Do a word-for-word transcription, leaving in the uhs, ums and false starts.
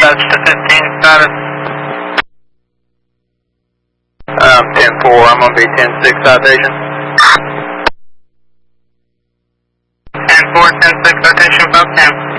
dispatch to fifteen, status. Um, ten four, I'm going to be ten six citation. ten four, ten six citation, above ten.